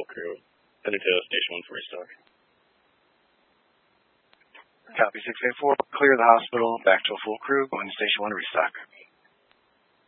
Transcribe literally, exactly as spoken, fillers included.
crew. Headed to Station one for restock. Copy six eight four. Clear the hospital. Back to a full crew. Going to Station one to restock.